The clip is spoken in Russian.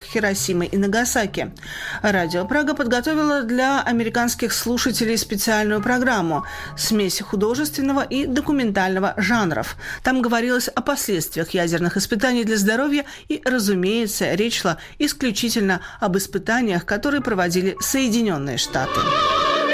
Хиросимы и Нагасаки. Радио Прага подготовило для американских слушателей специальную программу «Смесь художественного и документального жанров». Там говорилось о последствиях ядерных испытаний для здоровья и, разумеется, речь шла исключительно об испытаниях, которые проводили Соединенные Штаты.